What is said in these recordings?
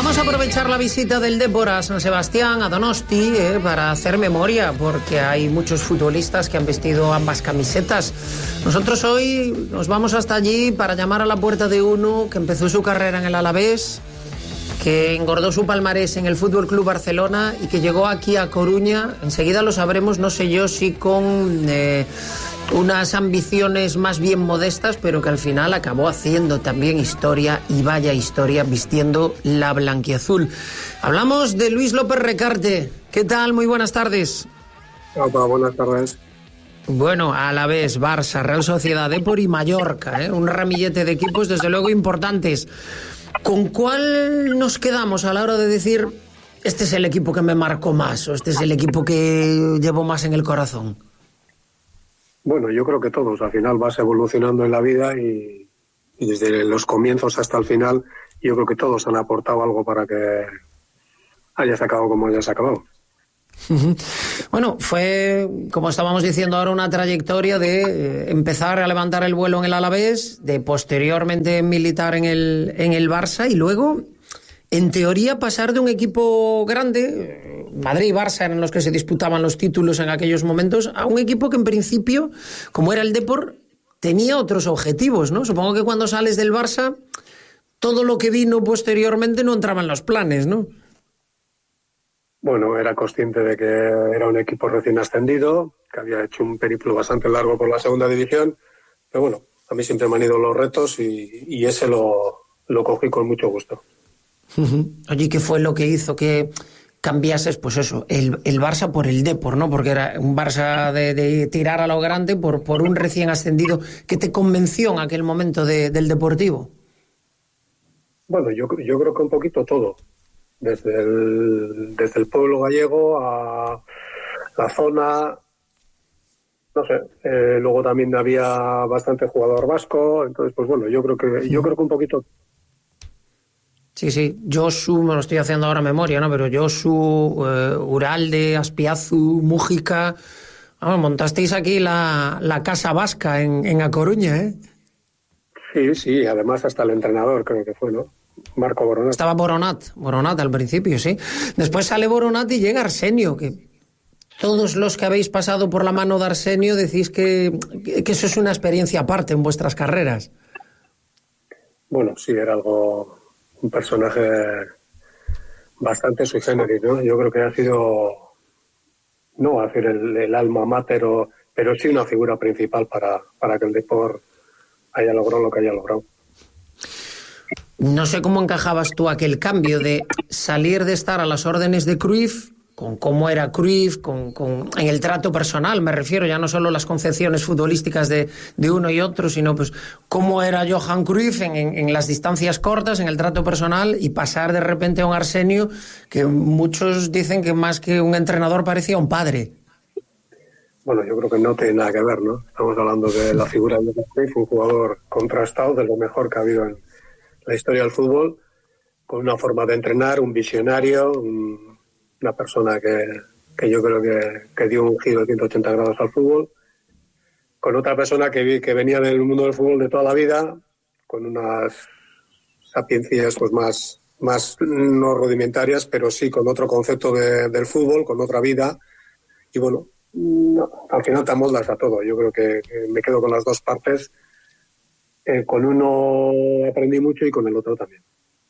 Vamos a aprovechar la visita del Depor a San Sebastián, a Donosti, para hacer memoria, porque hay muchos futbolistas que han vestido ambas camisetas. Nosotros hoy nos vamos hasta allí para llamar a la puerta de uno que empezó su carrera en el Alavés, que engordó su palmarés en el Fútbol Club Barcelona y que llegó aquí a Coruña. Enseguida lo sabremos, no sé yo si con unas ambiciones más bien modestas, pero que al final acabó haciendo también historia, y vaya historia, vistiendo la blanquiazul. Hablamos de Luis López Recarte. ¿Qué tal? Muy buenas tardes. Hola, buenas tardes. Bueno, Alavés, Barça, Real Sociedad, Depor y Mallorca, un ramillete de equipos desde luego importantes. ¿Con cuál nos quedamos a la hora de decir este es el equipo que me marcó más o este es el equipo que llevo más en el corazón? Bueno, yo creo que todos. Al final vas evolucionando en la vida y desde los comienzos hasta el final yo creo que todos han aportado algo para que hayas acabado como hayas acabado. Bueno, fue, como estábamos diciendo ahora, una trayectoria de empezar a levantar el vuelo en el Alavés, de posteriormente militar en el Barça y luego, en teoría, pasar de un equipo grande, Madrid y Barça eran los que se disputaban los títulos en aquellos momentos, a un equipo que en principio, como era el Depor, tenía otros objetivos, ¿no? Supongo que cuando sales del Barça, todo lo que vino posteriormente no entraba en los planes, ¿no? Bueno, era consciente de que era un equipo recién ascendido, que había hecho un periplo bastante largo por la segunda división, pero bueno, a mí siempre me han ido los retos y ese lo cogí con mucho gusto. Oye, ¿qué fue lo que hizo que cambiases, pues eso, el Barça por el Depor, ¿no? Porque era un Barça de tirar a lo grande por un recién ascendido. ¿Qué te convenció en aquel momento del Deportivo? Bueno, yo creo que un poquito todo. Desde el pueblo gallego a la zona, no sé, luego también había bastante jugador vasco, entonces pues bueno, yo creo que un poquito. Sí, Josu, me lo estoy haciendo ahora memoria, ¿no? Pero Josu, Uralde, Aspiazu, Mújica, montasteis aquí la casa vasca en A Coruña, ¿eh? Sí, además hasta el entrenador creo que fue, ¿no? Marco Boronat. Estaba Boronat al principio, sí. Después sale Boronat y llega Arsenio, que todos los que habéis pasado por la mano de Arsenio decís que eso es una experiencia aparte en vuestras carreras. Bueno, sí, era un personaje bastante sui generis, ¿no? Yo creo que ha sido, no va a decir el alma mater, pero sí una figura principal para que el Depor haya logrado lo que haya logrado. No sé cómo encajabas tú aquel cambio de salir de estar a las órdenes de Cruyff, con cómo era Cruyff, en el trato personal, me refiero, ya no solo las concepciones futbolísticas de uno y otro, sino pues cómo era Johan Cruyff en las distancias cortas, en el trato personal, y pasar de repente a un Arsenio que muchos dicen que más que un entrenador parecía un padre. Bueno, yo creo que no tiene nada que ver, ¿no? Estamos hablando de la figura de Johan Cruyff, un jugador contrastado, de lo mejor que ha habido en la historia del fútbol, con una forma de entrenar, un visionario, una persona que yo creo que dio un giro de 180 grados al fútbol, con otra persona que venía del mundo del fútbol de toda la vida, con unas sapiencias pues más no rudimentarias, pero sí con otro concepto del fútbol, con otra vida, y bueno, al final te amoldas a todo. Yo creo que me quedo con las dos partes. Con uno aprendí mucho y con el otro también.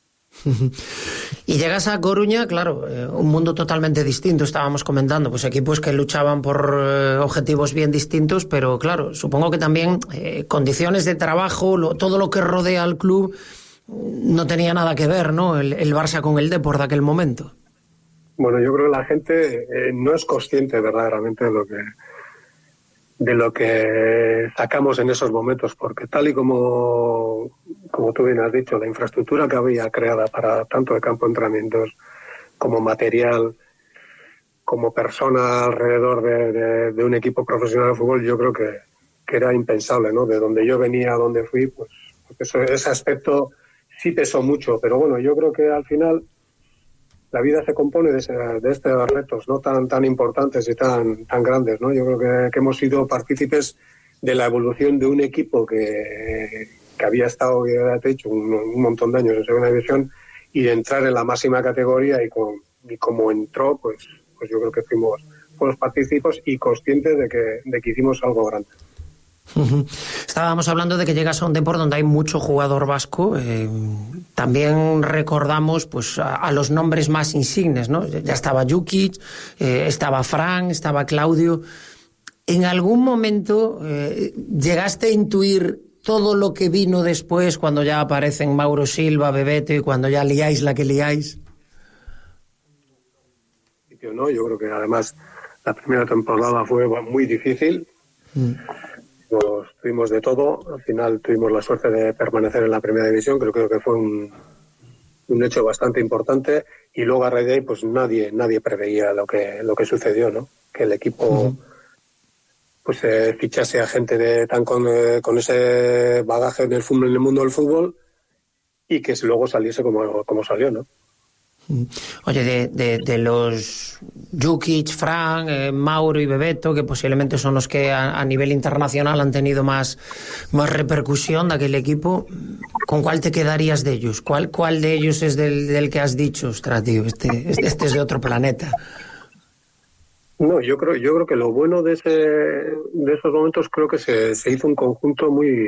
Y llegas a Coruña, claro, un mundo totalmente distinto, estábamos comentando, pues equipos que luchaban por objetivos bien distintos, pero claro, supongo que también condiciones de trabajo, todo lo que rodea al club no tenía nada que ver, ¿no? El Barça con el Depor de aquel momento. Bueno, yo creo que la gente no es consciente verdaderamente de lo que sacamos en esos momentos, porque tal y como tú bien has dicho, la infraestructura que había creada para tanto de campo de entrenamientos como material, como persona alrededor de un equipo profesional de fútbol, yo creo que era impensable, ¿no? De donde yo venía a donde fui, pues ese aspecto sí pesó mucho, pero bueno, yo creo que al final la vida se compone de estos retos, no tan importantes y tan grandes, ¿no? Yo creo que hemos sido partícipes de la evolución de un equipo que había estado, ya te he dicho, un montón de años en segunda división y de entrar en la máxima categoría y como entró, pues yo creo que fuimos partícipes y conscientes de que hicimos algo grande. Estábamos hablando de que llegas a un deporte donde hay mucho jugador vasco. También recordamos pues a los nombres más insignes, ¿no? Ya estaba Jukic, estaba Fran, estaba Claudio. ¿En algún momento llegaste a intuir todo lo que vino después cuando ya aparecen Mauro Silva, Bebeto y cuando ya liáis la que liáis? No, yo creo que además la primera temporada fue muy difícil. Tuvimos de todo. Al final tuvimos la suerte de permanecer en la primera división. Creo que fue un hecho bastante importante. Y luego a raíz de ahí, pues nadie preveía lo que sucedió, ¿no? Que el equipo pues fichase a gente tan con ese bagaje en el mundo del fútbol y que luego saliese como salió, ¿no? Oye, de los Jukic, Fran, Mauro y Bebeto, que posiblemente son los que a nivel internacional han tenido más repercusión de aquel equipo, ¿con cuál te quedarías de ellos? ¿Cuál de ellos es del que has dicho, ostras, tío, este es de otro planeta? No, yo creo que lo bueno de esos momentos, creo que se hizo un conjunto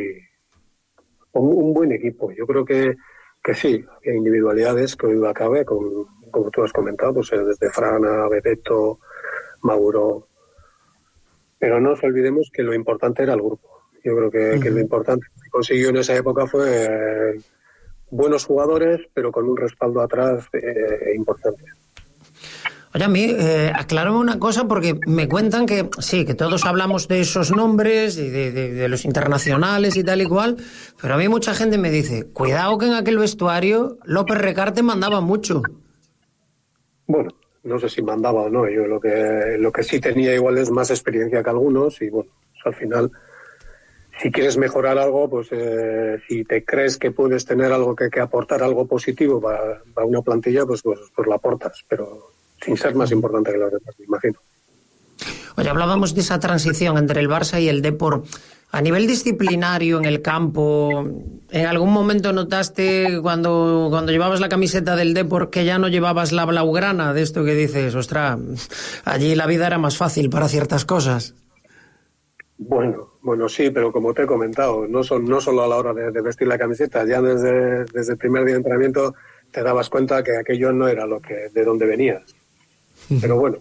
un buen equipo. Yo creo que sí, hay individualidades que hoy acabe, como tú has comentado, pues desde Fran a Bebeto, Mauro. Pero no nos olvidemos que lo importante era el grupo. Yo creo que lo importante que consiguió en esa época fue buenos jugadores, pero con un respaldo atrás importante. Oye, a mí, aclárame una cosa, porque me cuentan que sí, que todos hablamos de esos nombres, y de los internacionales y tal y cual, pero a mí mucha gente me dice, cuidado que en aquel vestuario López Recarte mandaba mucho. Bueno, no sé si mandaba o no, yo lo que sí tenía igual es más experiencia que algunos y bueno, pues al final, si quieres mejorar algo, pues si te crees que puedes tener algo que aportar algo positivo para una plantilla, pues lo aportas, pero sin ser más importante que los demás, me imagino. Oye, hablábamos de esa transición entre el Barça y el Depor. A nivel disciplinario en el campo, ¿en algún momento notaste cuando llevabas la camiseta del Depor que ya no llevabas la blaugrana, de esto que dices, ostras, allí la vida era más fácil para ciertas cosas? Bueno, sí, pero como te he comentado, no solo a la hora de vestir la camiseta, ya desde el primer día de entrenamiento te dabas cuenta que aquello no era de donde venías. Pero bueno,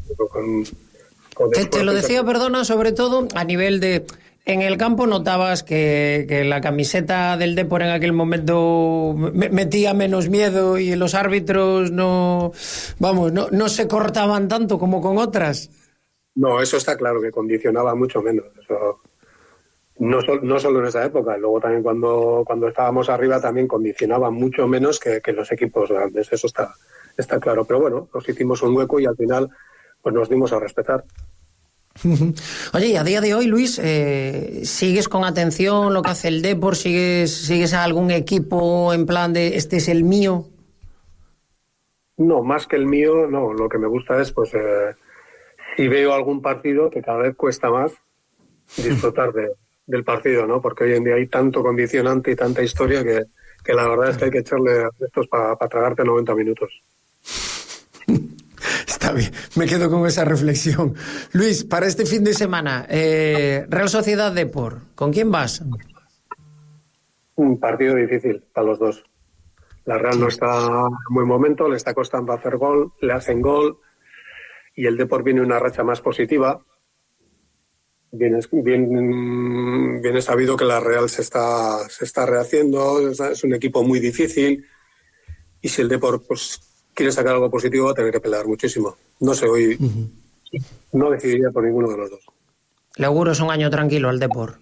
te lo decía, perdona, sobre todo a nivel de... En el campo notabas que la camiseta del Depor en aquel momento metía menos miedo y los árbitros no se cortaban tanto como con otras. No, eso está claro, que condicionaba mucho menos. Eso, no solo en esa época, luego también cuando estábamos arriba también condicionaba mucho menos que los equipos grandes, eso está claro. Pero bueno, nos hicimos un hueco y al final pues nos dimos a respetar. Oye, y a día de hoy, Luis, ¿sigues con atención lo que hace el Depor? ¿Sigues a algún equipo en plan de este es el mío? No, más que el mío, no. Lo que me gusta es, pues, si veo algún partido, que cada vez cuesta más disfrutar del partido, ¿no? Porque hoy en día hay tanto condicionante y tanta historia que la verdad es que hay que echarle a estos para tragarte 90 minutos. Está bien, me quedo con esa reflexión. Luis, para este fin de semana, Real Sociedad Depor, ¿con quién vas? Un partido difícil para los dos. La Real no está en buen momento, le está costando hacer gol, le hacen gol y el Depor viene una racha más positiva. Bien sabido que la Real se está rehaciendo, es un equipo muy difícil y si el Depor pues quiere sacar algo positivo va a tener que pelear muchísimo. No sé, hoy no decidiría por ninguno de los dos. Le auguro es un año tranquilo al Depor.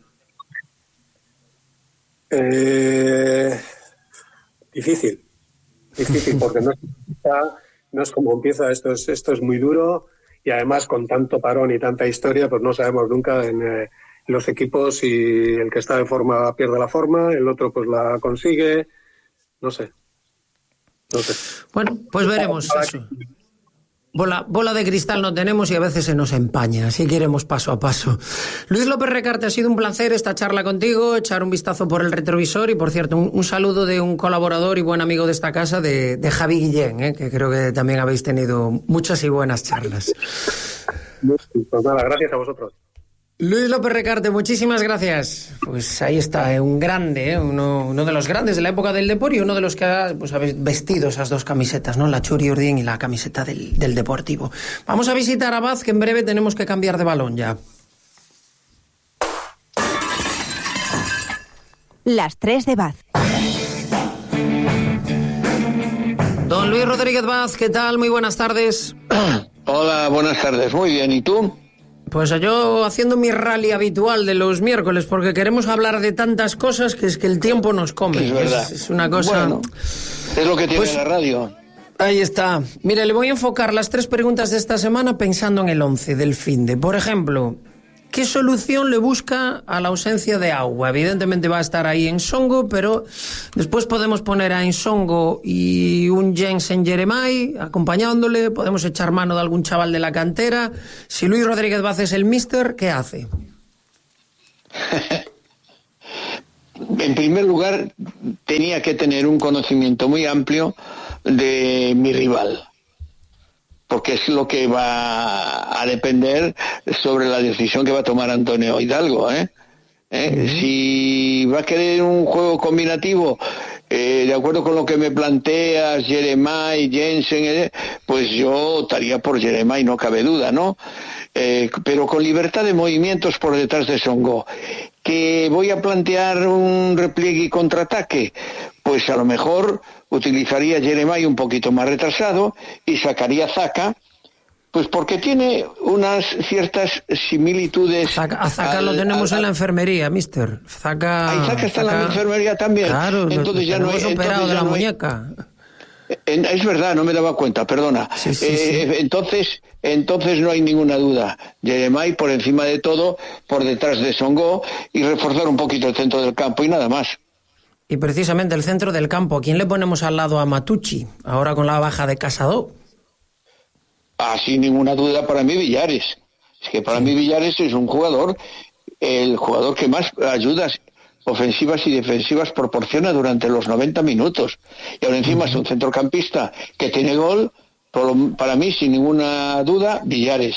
Difícil porque no es como empieza, esto es muy duro y además con tanto parón y tanta historia pues no sabemos nunca en los equipos si el que está de forma pierde la forma, el otro pues la consigue, no sé. Bueno, pues veremos eso. bola de cristal no tenemos y a veces se nos empaña, así que iremos paso a paso. Luis López Recarte, ha sido un placer esta charla contigo, echar un vistazo por el retrovisor y, por cierto, un saludo de un colaborador y buen amigo de esta casa, de Javi Guillén, que creo que también habéis tenido muchas y buenas charlas. Pues nada, gracias a vosotros. Luis López Recarte, muchísimas gracias. Pues ahí está, un grande, uno de los grandes de la época del Depor y uno de los que ha vestido esas dos camisetas, ¿no? La Churi Urdín y la camiseta del Deportivo. Vamos a visitar a Baz, que en breve tenemos que cambiar de balón ya. Las 3 de Baz. Don Luis Rodríguez Baz, ¿qué tal? Muy buenas tardes. Hola, buenas tardes. Muy bien, ¿y tú? Pues yo haciendo mi rally habitual de los miércoles, porque queremos hablar de tantas cosas que es que el tiempo nos come. Es verdad. Es una cosa... Bueno, es lo que tiene la radio. Ahí está. Mire, le voy a enfocar las 3 preguntas de esta semana pensando en el 11 del finde. Por ejemplo, ¿qué solución le busca a la ausencia de agua? Evidentemente va a estar ahí Ensongo, pero después podemos poner a Ensongo y un Jensen Jeremai acompañándole, podemos echar mano de algún chaval de la cantera. Si Luis Rodríguez Baz es el míster, ¿qué hace? En primer lugar, tenía que tener un conocimiento muy amplio de mi rival, porque es lo que va a depender sobre la decisión que va a tomar Antonio Hidalgo, Si va a querer un juego combinativo, de acuerdo con lo que me planteas, Jeremai, Jensen, pues yo estaría por Jeremai, no cabe duda, ¿no? Pero con libertad de movimientos por detrás de Songo. ¿Que voy a plantear un repliegue y contraataque? Pues a lo mejor utilizaría Jeremai un poquito más retrasado y sacaría a Zaka, pues porque tiene unas ciertas similitudes. A Zaka lo tenemos en la enfermería, mister. Zaka está en la enfermería también. Claro, entonces ya no hemos operado de la muñeca. Es verdad, no me daba cuenta, perdona. Sí. Entonces no hay ninguna duda. Jeremai por encima de todo, por detrás de Songo, y reforzar un poquito el centro del campo y nada más. Y precisamente el centro del campo, ¿a quién le ponemos al lado a Matucci, ahora con la baja de Casado? Sin ninguna duda, para mí Villares. Es que para mí Villares es un jugador, el jugador que más ayudas ofensivas y defensivas proporciona durante los 90 minutos. Y ahora encima es un centrocampista que tiene gol, para mí, sin ninguna duda, Villares.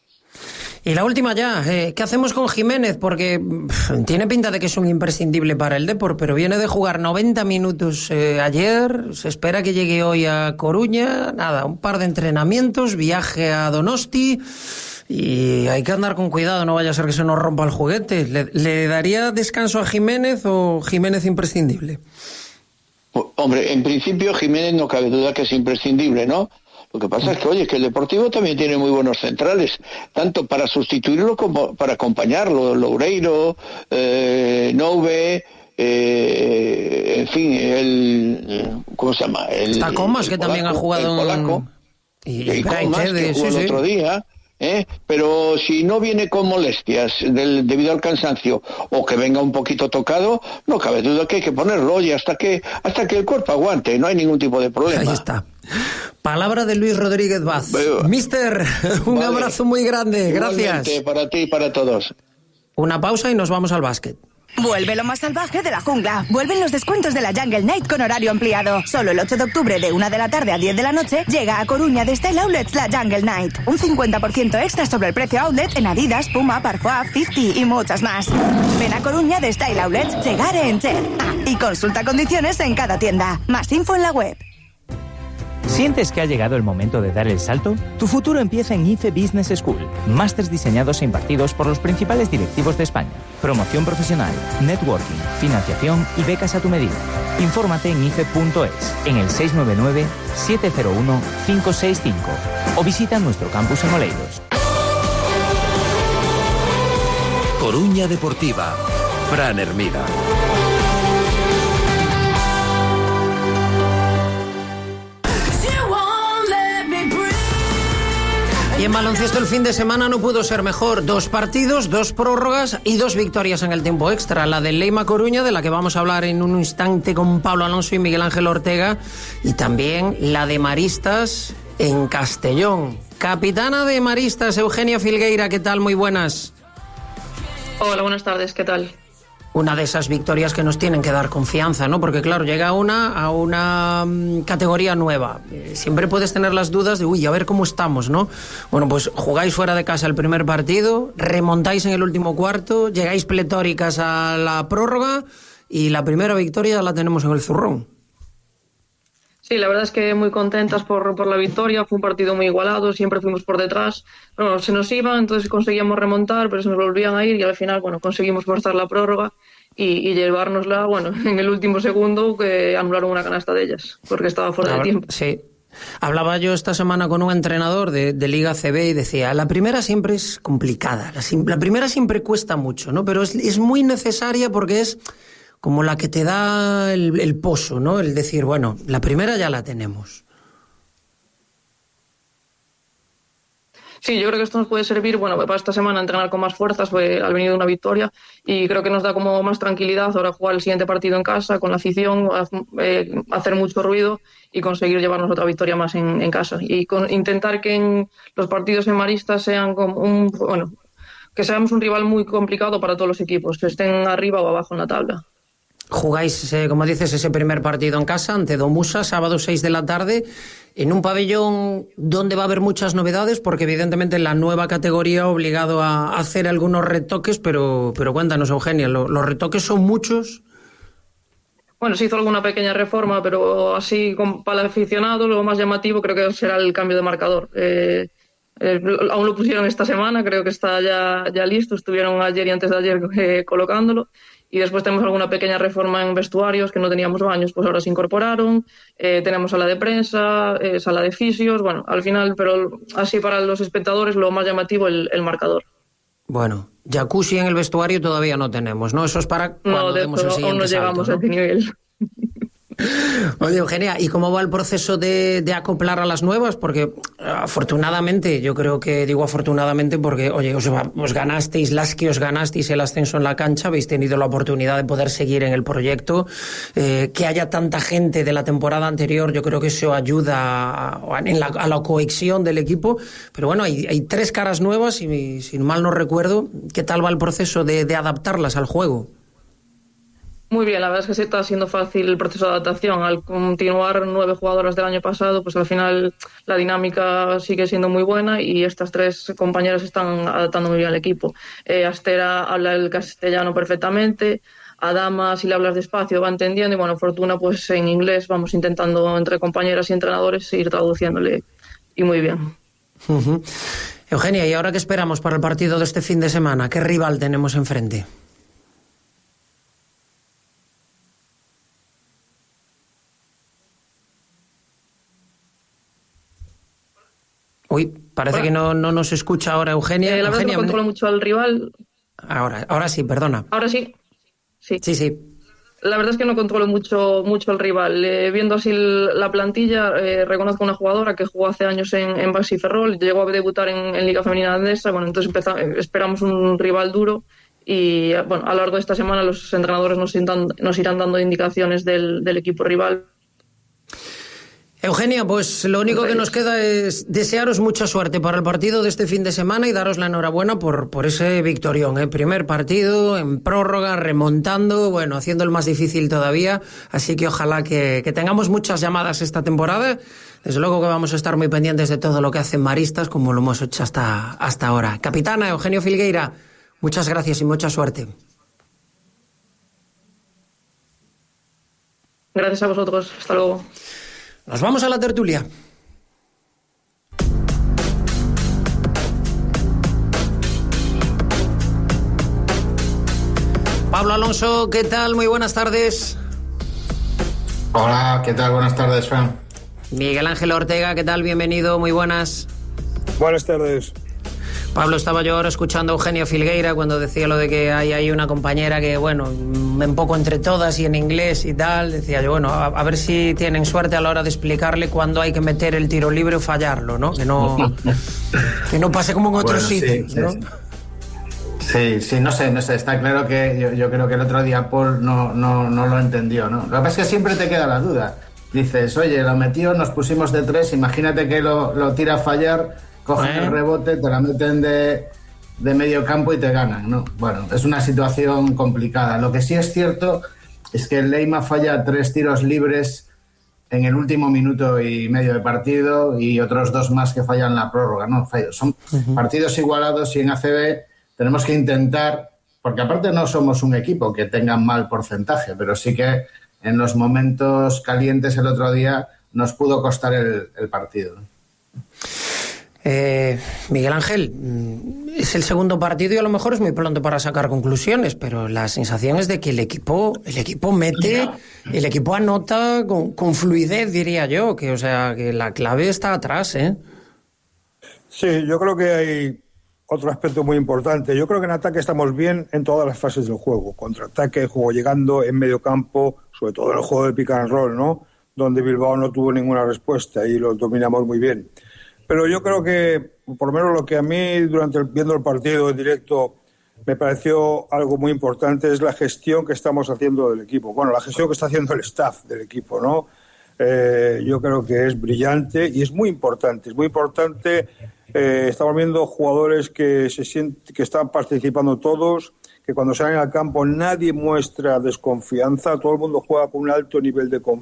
Y la última ya, ¿qué hacemos con Jiménez? Porque tiene pinta de que es un imprescindible para el Depor, pero viene de jugar 90 minutos ayer, se espera que llegue hoy a Coruña, nada, un par de entrenamientos, viaje a Donosti, y hay que andar con cuidado, no vaya a ser que se nos rompa el juguete. ¿Le daría descanso a Jiménez o Jiménez imprescindible? Hombre, en principio Jiménez no cabe duda que es imprescindible, ¿no? Lo que pasa es que, oye, que el Deportivo también tiene muy buenos centrales, tanto para sustituirlo como para acompañarlo. Loureiro, Nove, en fin, ¿cómo se llama? Está Comas, que también ha jugado el polaco, y Comas, que jugó el otro día. Pero si no viene con molestias debido al cansancio o que venga un poquito tocado, no cabe duda que hay que ponerlo, oye, hasta que el cuerpo aguante, no hay ningún tipo de problema. Ahí está. Palabra de Luis Rodríguez Baz. Mister, un abrazo muy grande, gracias. Para ti y para todos. Una pausa y nos vamos al básquet. Vuelve lo más salvaje de la jungla. Vuelven los descuentos de la Jungle Night con horario ampliado. Solo el 8 de octubre de 1 de la tarde a 10 de la noche llega a Coruña de Style Outlets la Jungle Night. Un 50% extra sobre el precio outlet en Adidas, Puma, Parfois, 50 y muchas más. Ven a Coruña de Style Outlets, llegar en Cher. Y consulta condiciones en cada tienda. Más info en la web. ¿Sientes que ha llegado el momento de dar el salto? Tu futuro empieza en IFE Business School. Másters diseñados e impartidos por los principales directivos de España. Promoción profesional, networking, financiación y becas a tu medida. Infórmate en ife.es, en el 699-701-565 o visita nuestro campus en Oleiros. Coruña Deportiva. Fran Hermida. Y en baloncesto el fin de semana no pudo ser mejor. 2 partidos, 2 prórrogas y 2 victorias en el tiempo extra. La del Leima Coruña, de la que vamos a hablar en un instante con Pablo Alonso y Miguel Ángel Ortega. Y también la de Maristas en Castellón. Capitana de maristas, Eugenia Filgueira, ¿qué tal? Muy buenas. Hola, buenas tardes, ¿qué tal? Una de esas victorias que nos tienen que dar confianza, ¿no? Porque claro, llega a una categoría nueva. Siempre puedes tener las dudas de, a ver cómo estamos, ¿no? Bueno, pues jugáis fuera de casa el primer partido, remontáis en el último cuarto, llegáis pletóricas a la prórroga y la primera victoria la tenemos en el zurrón. Sí, la verdad es que muy contentas por la victoria. Fue un partido muy igualado, siempre fuimos por detrás. Bueno, se nos iban, entonces conseguíamos remontar, pero se nos volvían a ir y al final, bueno, conseguimos forzar la prórroga y llevárnosla, bueno, en el último segundo que anularon una canasta de ellas, porque estaba fuera de tiempo. Sí. Hablaba yo esta semana con un entrenador de Liga CB y decía, la primera siempre es complicada, la primera siempre cuesta mucho, ¿no? Pero es muy necesaria porque es como la que te da el pozo, ¿no? El decir, bueno, la primera ya la tenemos. Sí, yo creo que esto nos puede servir, bueno, para esta semana entrenar con más fuerzas, ha venido una victoria y creo que nos da como más tranquilidad ahora jugar el siguiente partido en casa, con la afición, hacer mucho ruido y conseguir llevarnos otra victoria más en casa. Y intentar que en los partidos en maristas sean como que seamos un rival muy complicado para todos los equipos, que estén arriba o abajo en la tabla. Jugáis, como dices, ese primer partido en casa ante Domusa, sábado 6 de la tarde, en un pabellón donde va a haber muchas novedades, porque evidentemente la nueva categoría ha obligado a hacer algunos retoques, pero cuéntanos, Eugenia, ¿los retoques son muchos? Bueno, se hizo alguna pequeña reforma, pero así para el aficionado lo más llamativo creo que será el cambio de marcador. Aún lo pusieron esta semana, creo que está ya listo, estuvieron ayer y antes de ayer colocándolo. Y después tenemos alguna pequeña reforma en vestuarios que no teníamos baños, pues ahora se incorporaron. Tenemos sala de prensa, sala de fisios, bueno, al final, pero así para los espectadores lo más llamativo el marcador. Bueno, jacuzzi en el vestuario todavía no tenemos, ¿no? Eso es para cuando demos el siguiente aún no llegamos salto, ¿no? a ese nivel. Oye, Eugenia, ¿y cómo va el proceso de acoplar a las nuevas? Porque afortunadamente, yo creo que digo afortunadamente porque, oye, os ganasteis las que os ganasteis el ascenso en la cancha, habéis tenido la oportunidad de poder seguir en el proyecto, que haya tanta gente de la temporada anterior, yo creo que eso ayuda a la cohesión del equipo, pero bueno, hay 3 caras nuevas y si mal no recuerdo, ¿qué tal va el proceso de adaptarlas al juego? Muy bien, la verdad es que sí está siendo fácil el proceso de adaptación. Al continuar 9 jugadoras del año pasado, pues al final la dinámica sigue siendo muy buena y estas 3 compañeras están adaptando muy bien al equipo. Astera habla el castellano perfectamente, Adama, si le hablas despacio, va entendiendo y bueno, Fortuna pues en inglés vamos intentando entre compañeras y entrenadores ir traduciéndole y muy bien. Uh-huh. Eugenia, ¿y ahora qué esperamos para el partido de este fin de semana? ¿Qué rival tenemos enfrente? Uy, parece que no nos escucha ahora Eugenia. La verdad Eugenia, no controlo mucho al rival. Ahora sí, perdona. Ahora sí. Sí. La verdad es que no controlo mucho al rival. Viendo así la plantilla, reconozco una jugadora que jugó hace años en Baxi Ferrol, llegó a debutar en Liga Femenina Andesa. Bueno, entonces esperamos un rival duro y bueno, a lo largo de esta semana los entrenadores nos irán dando indicaciones del equipo rival. Eugenia, pues lo único que nos queda es desearos mucha suerte para el partido de este fin de semana y daros la enhorabuena por ese victorión, primer partido en prórroga, remontando, bueno, haciendo el más difícil todavía, así que ojalá que tengamos muchas llamadas esta temporada. Desde luego que vamos a estar muy pendientes de todo lo que hacen maristas, como lo hemos hecho hasta ahora. Capitana Eugenia Filgueira, muchas gracias y mucha suerte. Gracias a vosotros, hasta luego. Nos vamos a la tertulia. Pablo Alonso, ¿qué tal? Muy buenas tardes. Hola, ¿qué tal? Buenas tardes, Fran. Miguel Ángel Ortega, ¿qué tal? Bienvenido, muy buenas. Buenas tardes. Pablo, estaba yo ahora escuchando a Eugenia Filgueira cuando decía lo de que hay una compañera que, bueno, un poco entre todas y en inglés y tal, decía yo, bueno, a ver si tienen suerte a la hora de explicarle cuándo hay que meter el tiro libre o fallarlo, ¿no? Que no pase como en otros sitios, sí, ¿no? Sí, no sé, está claro que yo creo que el otro día Paul no lo entendió, ¿no? Lo que pasa es que siempre te queda la duda. Dices, oye, lo metió, nos pusimos de 3, imagínate que lo tira a fallar cogen el rebote, te la meten de medio campo y te ganan, ¿no? Bueno, es una situación complicada. Lo que sí es cierto es que el Leima falla 3 tiros libres en el último minuto y medio de partido y otros 2 más que fallan en la prórroga, ¿no? Son partidos igualados y en ACB tenemos que intentar, porque aparte no somos un equipo que tenga mal porcentaje, pero sí que en los momentos calientes el otro día nos pudo costar el partido. Miguel Ángel, es el segundo partido y a lo mejor es muy pronto para sacar conclusiones, pero la sensación es de que el equipo mete, el equipo anota con fluidez, diría yo, que la clave está atrás, ¿eh? Sí, yo creo que hay otro aspecto muy importante. Yo creo que en ataque estamos bien en todas las fases del juego. Contraataque, juego llegando, en medio campo, sobre todo en el juego de pick and roll, ¿no? Donde Bilbao no tuvo ninguna respuesta y lo dominamos muy bien. Pero yo creo que, por lo menos lo que a mí, viendo el partido en directo, me pareció algo muy importante es la gestión que estamos haciendo del equipo. Bueno, la gestión que está haciendo el staff del equipo, ¿no? Yo creo que es brillante y es muy importante. Es muy importante. Estamos viendo jugadores que están participando todos, que cuando salen al campo nadie muestra desconfianza, todo el mundo juega con un alto nivel de confianza.